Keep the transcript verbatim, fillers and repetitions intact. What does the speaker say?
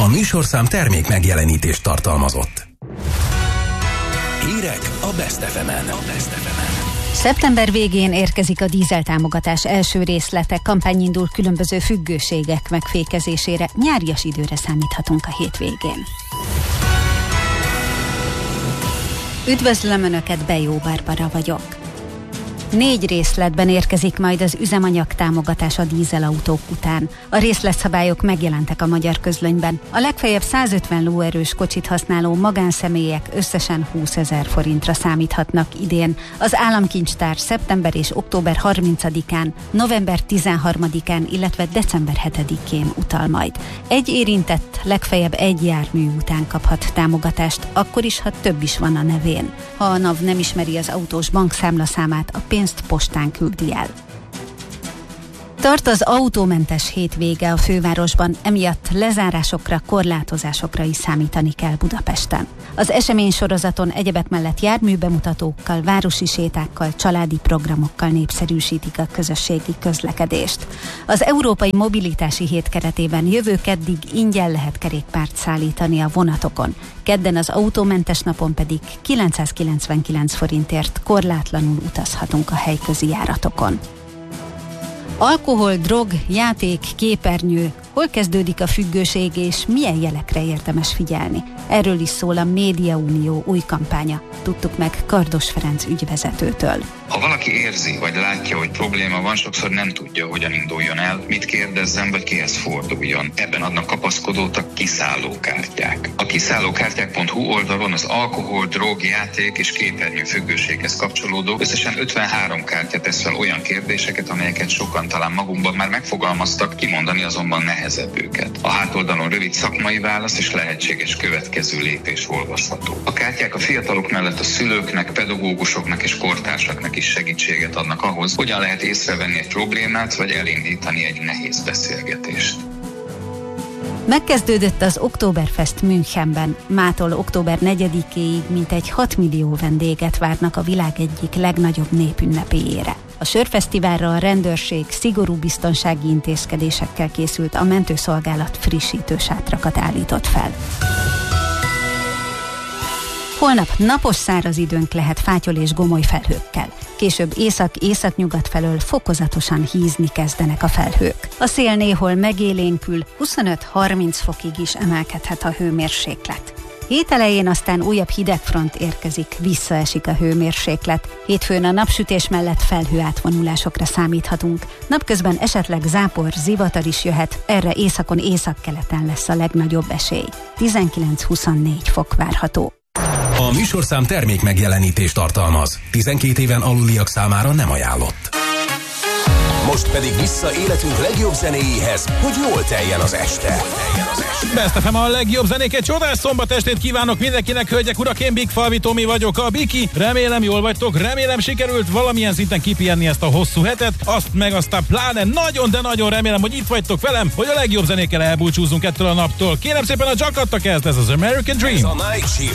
A műsorszám termék megjelenítést tartalmazott. Hírek a Best ef emen. Szeptember végén érkezik a dízeltámogatás első részlete, kampány indul különböző függőségek megfékezésére, nyárias időre számíthatunk a hétvégén. Üdvözlöm Önöket, Bejó Barbara vagyok. Négy részletben érkezik majd az üzemanyag támogatás a dízelautók után. A részletszabályok megjelentek a magyar közlönyben. A legfeljebb százötven lóerős kocsit használó magánszemélyek összesen húszezer forintra számíthatnak idén. Az államkincstár szeptember és október harmincadikán, november tizenharmadikán, illetve december hetedikén utal majd. Egy érintett legfeljebb egy jármű után kaphat támogatást, akkor is, ha több is van a nevén. Ha a NAV nem ismeri az autós bankszámlaszámát, a pénzt postán küldi el. Tart az autómentes hétvége a fővárosban, emiatt lezárásokra, korlátozásokra is számítani kell Budapesten. Az eseménysorozaton egyebek mellett járműbemutatókkal, városi sétákkal, családi programokkal népszerűsítik a közösségi közlekedést. Az Európai Mobilitási Hét keretében jövő keddig ingyen lehet kerékpárt szállítani a vonatokon. Kedden az autómentes napon pedig kilencszázkilencvenkilenc forintért korlátlanul utazhatunk a helyközi járatokon. Alkohol, drog, játék, képernyő, hol kezdődik a függőség és milyen jelekre érdemes figyelni? Erről is szól a Médiaunió új kampánya. Tudtuk meg Kardos Ferenc ügyvezetőtől. Ha valaki érzi vagy látja, hogy probléma van, sokszor nem tudja, hogyan induljon el, mit kérdezzen vagy kihez forduljon. Ebben adnak kapaszkodót a kiszállókártyák. A kiszállókártyák pont hu oldalon az alkohol, drog, játék és képernyő függőséghez kapcsolódó összesen ötvenhárom kártya tesz fel olyan kérdéseket, amelyeket sokan talán magunkban már megfogalmaztak, kimondani azonban nehezebb őket. A hátoldalon rövid szakmai válasz és lehetséges következő lépés olvasható. A kártyák a fiatalok mellett a szülőknek, pedagógusoknak és kortársaknak is segítséget adnak ahhoz, hogyan lehet észrevenni egy problémát, vagy elindítani egy nehéz beszélgetést. Megkezdődött az Oktoberfest Münchenben. Mától október negyedikéig mintegy hat millió vendéget várnak a világ egyik legnagyobb népünnepéjére. A sörfesztiválra a rendőrség szigorú biztonsági intézkedésekkel készült, a mentőszolgálat frissítő sátrakat állított fel. Holnap napos száraz időnk lehet fátyol és gomoly felhőkkel. Később észak-északnyugat felől fokozatosan hízni kezdenek a felhők. A szél néhol megélénkül, huszonöt-harminc fokig is emelkedhet a hőmérséklet. Hét elején aztán újabb hidegfront érkezik, visszaesik a hőmérséklet. Hétfőn a napsütés mellett felhőátvonulásokra számíthatunk. Napközben esetleg zápor, zivatar is jöhet, erre északon északkeleten lesz a legnagyobb esély. tizenkilenc-huszonnégy fok várható. A műsorszám termék megjelenítést tartalmaz. tizenkét éven aluliak számára nem ajánlott. Most pedig vissza életünk legjobb zenéjéhez, hogy jól teljen az este. Best ef em a legjobb zenéket, csodás szombat estét kívánok mindenkinek, hölgyek, urak, én Big Falvi Tomi vagyok, a Biki. Remélem jól vagytok, remélem sikerült valamilyen szinten kipihenni ezt a hosszú hetet, azt meg aztán pláne nagyon, de nagyon remélem, hogy itt vagytok velem, hogy a legjobb zenékkel elbúcsúzzunk ettől a naptól. Kérem szépen, a Jackatta kezd, ez az American Dream. Ez a Night Shift.